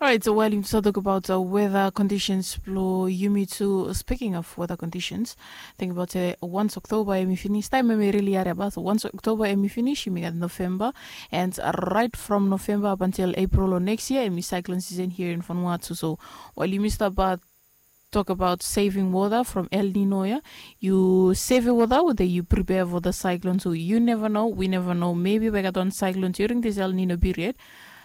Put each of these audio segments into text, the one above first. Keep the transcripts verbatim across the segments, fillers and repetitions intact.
All right, so while you talk about uh, weather conditions, blow Yumi to speaking of weather conditions, think about uh, once October emi finish time emi really are about once October emi finish emi at November, and uh, right from November up until April or next year emi cyclone season here in Vanuatu. So while you missed about talk about saving water from El Nino, yeah, you save your water whether you prepare for the cyclone. So you never know, we never know. Maybe we got on cyclone during this El Nino period.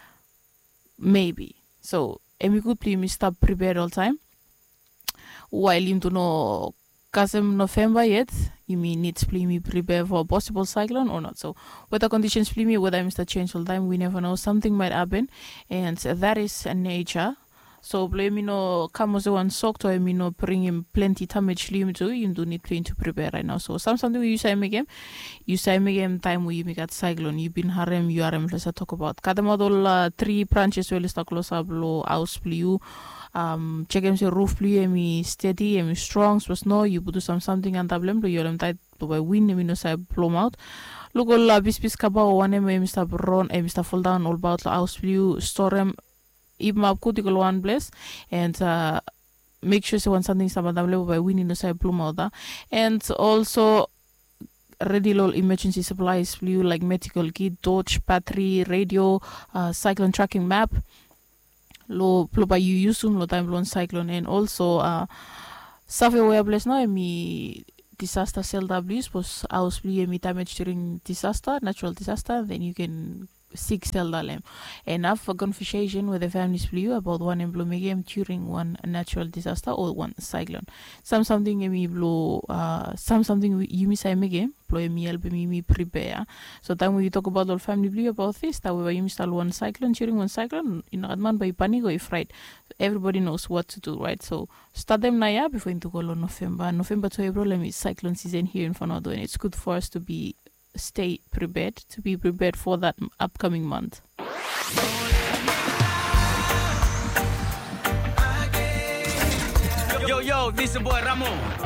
Maybe. So, emi good play me stop prepared all time. While you don't know Kasem November yet, you mean need to play me prepare for a possible cyclone or not. So, weather conditions play me, weather Mister change all time, we never know. Something might happen, and that is nature. So, blame me no come one sock to me no bring him plenty damage lim to you do need plane to prepare right now. So, some something you say again, you say again time where you make that cyclone, you've been harem, you are let's talk about. Kadamodol uh, three branches well stock close up low house blue. Um, check him say roof blue, emi steady, emi strong, so snow, you put some something and tablet, you are tight to by wind, emi no side blow out. Look all uh, bis bis kaba one emi Mister Brown, emi Mister fall down all about house blue, storm. Even up critical one place and uh, make sure so when something some level by winning the side bloom out there. And also ready low emergency supplies blue like medical kit, torch, battery, radio, uh, cyclone tracking map. Low blow by you use low time blown cyclone and also uh software place now me disaster cell Ws was house blue me damage during disaster, natural disaster, then you can six tell them enough for conversation with the families blue about one employment game during one natural disaster or one cyclone. Some something me blow uh some something you miss I game blow me help me me prepare. So time we talk about all family blue about this that we you miss one cyclone during one cyclone you know man by panic or afraid. Everybody knows what to do, right? So start them now before into go November. November to April let me cyclone season here in Vanuatu and it's good for us to be stay prepared, to be prepared for that upcoming month. Yo, yo, this is boy Ramon.